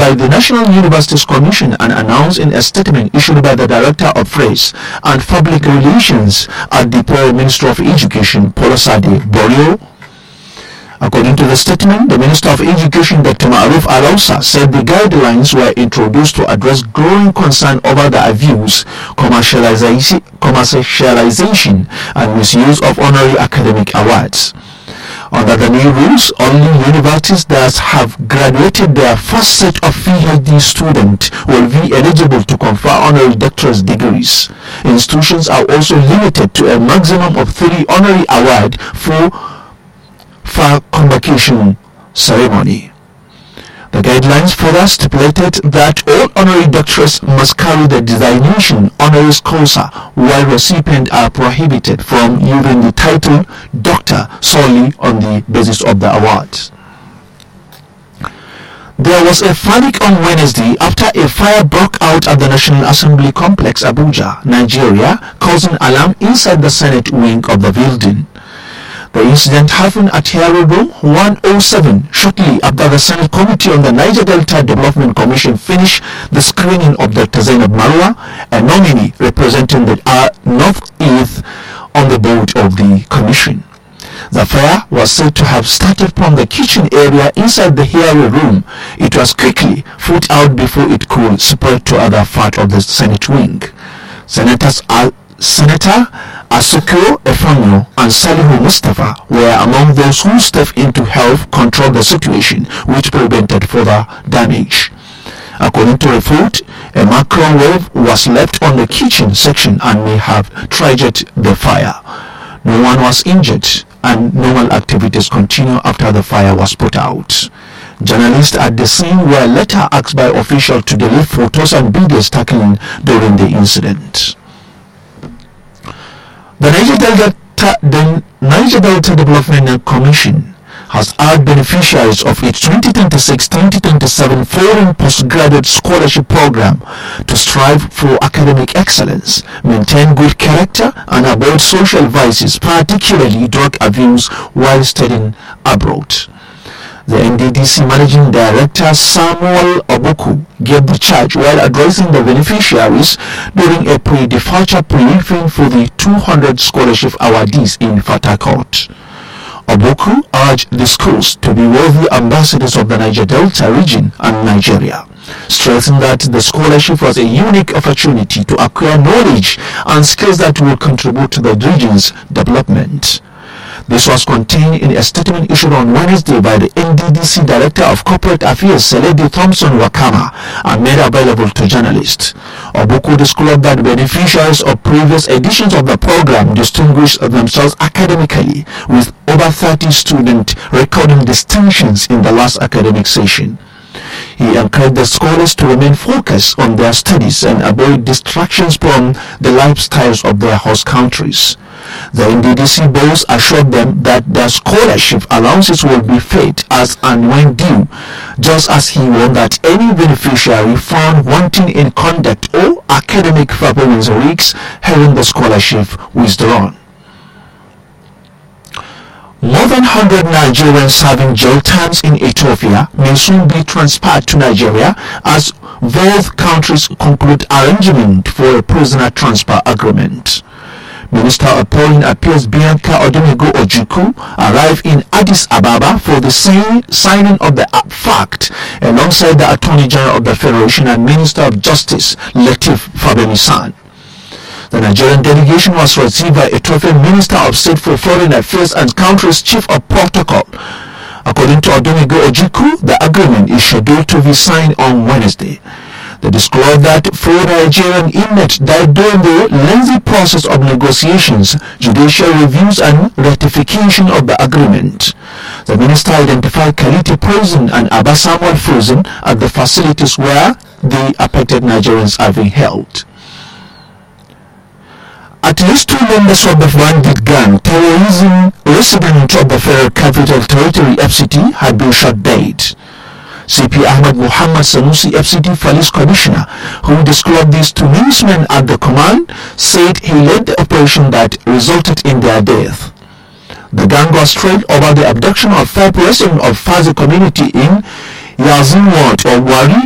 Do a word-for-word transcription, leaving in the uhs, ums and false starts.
by the National Universities Commission and announced in a statement issued by the Director of Press and Public Relations at the Ministry of Education, Polasade Borio. According to the statement, the Minister of Education, Doctor Ma'aruf Alausa, said the guidelines were introduced to address growing concern over the abuse, commercialization, commercialization and misuse of honorary academic awards. Under the new rules, only universities that have graduated their first set of P H D students will be eligible to confer honorary doctorate degrees. Institutions are also limited to a maximum of three honorary awards for for convocation ceremony. The guidelines further stipulated that all honorary doctorates must carry the designation honoris causa, while recipients are prohibited from using the title doctor solely on the basis of the awards. There was a panic on Wednesday after a fire broke out at the National Assembly Complex, Abuja, Nigeria, causing alarm inside the Senate wing of the building. The incident happened at Hearing Room one oh seven shortly after the Senate Committee on the Niger Delta Development Commission finished the screening of Doctor Zainab Marwa, a nominee representing the uh, North-East on the board of the commission. The fire was said to have started from the kitchen area inside the hearing room. It was quickly put out before it could spread to other parts of the Senate wing. Senators are Senator Asuko Efanyo and Salihu Mustafa were among those who stepped in to help control the situation, which prevented further damage. According to report, a microwave was left on the kitchen section and may have triggered the fire. No one was injured and normal activities continued after the fire was put out. Journalists at the scene were later asked by officials to delete photos and videos taken during the incident. The Niger Delta, the Niger Delta Development Commission has urged beneficiaries of its twenty twenty-six twenty twenty-seven Foreign Postgraduate Scholarship Program to strive for academic excellence, maintain good character, and avoid social vices, particularly drug abuse, while studying abroad. The N D D C Managing Director Samuel Oboku gave the charge while addressing the beneficiaries during a pre-departure briefing for the two hundred scholarship awardees in Fatakot. Oboku urged the schools to be worthy ambassadors of the Niger Delta region and Nigeria, stressing that the scholarship was a unique opportunity to acquire knowledge and skills that will contribute to the region's development. This was contained in a statement issued on Wednesday by the N D D C Director of Corporate Affairs, Seledi Thompson Wakama, and made available to journalists. Obuku disclosed that beneficiaries of previous editions of the program distinguished themselves academically, with over thirty students recording distinctions in the last academic session. He encouraged the scholars to remain focused on their studies and avoid distractions from the lifestyles of their host countries. The N D D C boss assured them that their scholarship allowances will be paid as and when due, just as he warned that any beneficiary found wanting in conduct or academic performance risks having the scholarship withdrawn. More than one hundred Nigerians serving jail terms in Ethiopia may soon be transferred to Nigeria as both countries conclude arrangement for a prisoner transfer agreement. Minister of Foreign Affairs Bianca Odumego Ojukwu arrived in Addis Ababa for the signing of the fact alongside the Attorney General of the Federation and Minister of Justice Lateef Fagbemisan. The Nigerian delegation was received by Ethiopian Minister of State for Foreign Affairs and country's Chief of Protocol. According to Odumego Ojukwu, the agreement is scheduled to be signed on Wednesday. They disclosed that four Nigerian inmates died during the lengthy process of negotiations, judicial reviews, and ratification of the agreement. The minister identified Kalite Prison and Abba Samuel Prison as the facilities where the affected Nigerians are being held. At least two members of the bandit gang terrorism resident of the Federal Capital Territory F C T had been shot dead. C P Ahmed Muhammad Sanusi, F C T Police Commissioner, who disclosed this to newsmen at the command, said he led the operation that resulted in their death. The gang was trailed over the abduction of five residents of Fazi community in Yazin Ward or Wari